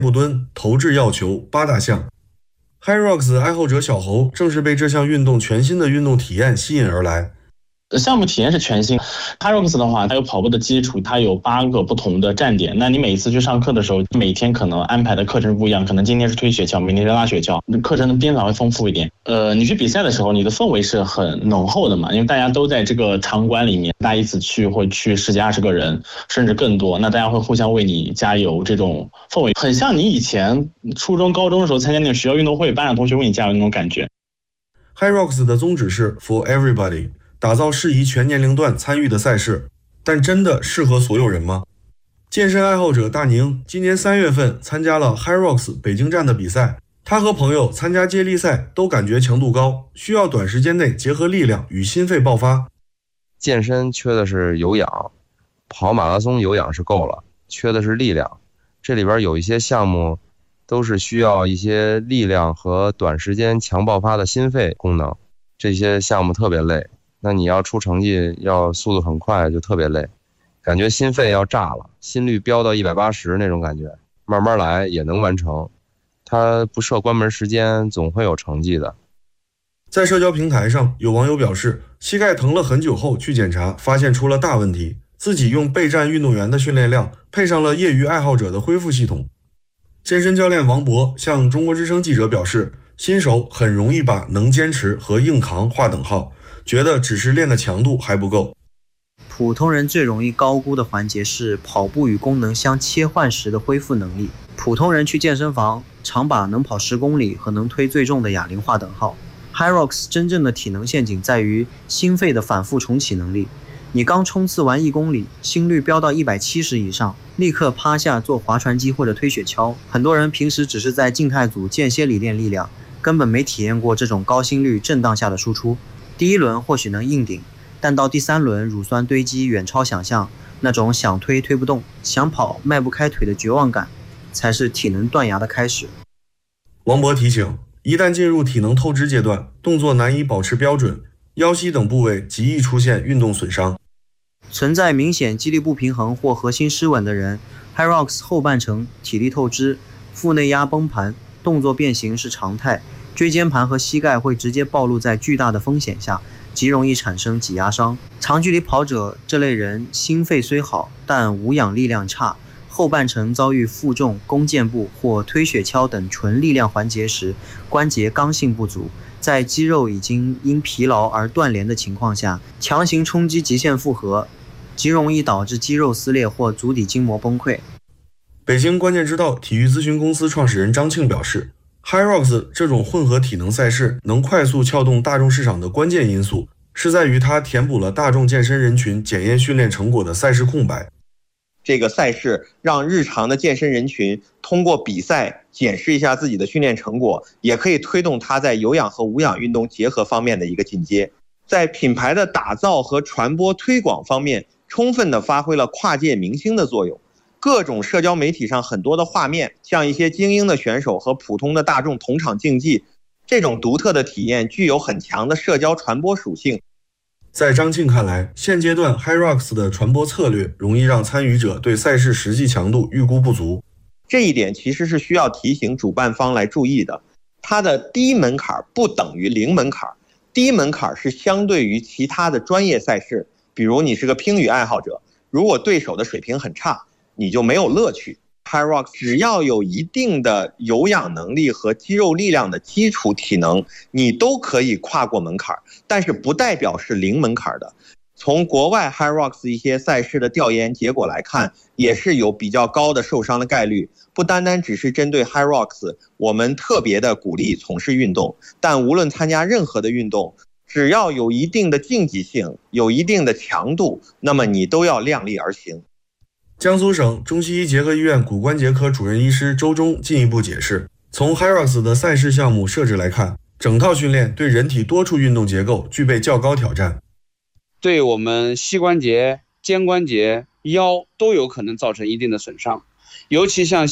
步蹲、投掷药球8大项。HYROX 爱好者小侯正是被这项运动全新的运动体验吸引而来。 项目体验是全新。HYROX 的话，它有跑步的基础，它有8个不同的站点。那你每一次去上课的时候，每天可能安排的课程不一样，可能今天是推雪橇，明天是拉雪橇，课程的编法会丰富一点。你去比赛的时候，你的氛围是很浓厚的嘛，因为大家都在这个场馆里面，大家一起去会去10几20个人，甚至更多。那大家会互相为你加油，这种氛围很像你以前初中、高中的时候参加那种学校运动会，班上同学为你加油那种感觉。 HYROX 的宗旨是 For Everybody。打造适宜全年龄段参与的赛事，但真的适合所有人吗？健身爱好者大宁今年3月份参加了 HYROX 北京站的比赛，他和朋友参加接力赛都感觉强度高，需要短时间内结合力量与心肺爆发。 健身缺的是有氧，跑马拉松有氧是够了，缺的是力量。这里边有一些项目都是需要一些力量和短时间强爆发的心肺功能，这些项目特别累。那你要出成绩要速度很快，就特别累，感觉心肺要炸了，心率飙到180那种感觉，慢慢来也能完成。它不设关门时间，总会有成绩的。 在社交平台上，有网友表示，膝盖疼了很久后去检查，发现出了大问题，自己用备战运动员的训练量，配上了业余爱好者的恢复系统。健身教练王博向中国之声记者表示，新手很容易把能坚持和硬扛划等号，觉得只是练的强度还不够。 普通人最容易高估的环节是跑步与功能相切换时的恢复能力。普通人去健身房常把能跑10公里和能推最重的哑铃划等号。HYROX 真正的体能陷阱在于心肺的反复重启能力。你刚冲刺完1公里，心率飙到170以上，立刻趴下做划船机或者推雪橇。很多人平时只是在静态组间歇里练力量，根本没体验过这种高心率震荡下的输出。第1轮或许能硬顶，但到第3轮乳酸堆积远超想象，那种想推推不动，想跑迈不开腿的绝望感，才是体能断崖的开始。 王博提醒，一旦进入体能透支阶段，动作难以保持标准，腰膝等部位极易出现运动损伤。 存在明显肌力不平衡或核心失稳的人， HYROX 后半程体力透支，腹内压崩盘，动作变形是常态，椎间盘和膝盖会直接暴露在巨大的风险下，极容易产生挤压伤。长距离跑者这类人心肺虽好，但无氧力量差，后半程遭遇负重、弓箭步或推雪橇等纯力量环节时，关节刚性不足，在肌肉已经因疲劳而断连的情况下，强行冲击极限负荷，极容易导致肌肉撕裂或足底筋膜崩溃。 北京关键之道体育咨询公司创始人张庆表示， HYROX 这种混合体能赛事能快速撬动大众市场的关键因素，是在于它填补了大众健身人群检验训练成果的赛事空白。 这个赛事让日常的健身人群通过比赛检视一下自己的训练成果，也可以推动他在有氧和无氧运动结合方面的一个进阶。在品牌的打造和传播推广方面，充分地发挥了跨界明星的作用。各种社交媒体上很多的画面，像一些精英的选手和普通的大众同场竞技，这种独特的体验具有很强的社交传播属性。 在张庆看来，现阶段 HYROX 的传播策略容易让参与者对赛事实际强度预估不足。 这一点其实是需要提醒主办方来注意的。它的低门槛不等于零门槛，低门槛是相对于其他的专业赛事，比如你是个乒羽爱好者，如果对手的水平很差，你就没有乐趣。HYROX 只要有一定的有氧能力和肌肉力量的基础体能，你都可以跨过门槛，但是不代表是零门槛的。从国外 HYROX 一些赛事的调研结果来看，也是有比较高的受伤的概率。不单单只是针对 HYROX， 我们特别的鼓励从事运动，但无论参加任何的运动，只要有一定的竞技性，有一定的强度，那么你都要量力而行。 江苏省中西医结合医院骨关节科主任医师周忠进一步解释，从 HYROX 的赛事项目设置来看，整套训练对人体多处运动结构具备较高挑战， 对我们膝关节、肩关节、腰都有可能造成一定的损伤，尤其像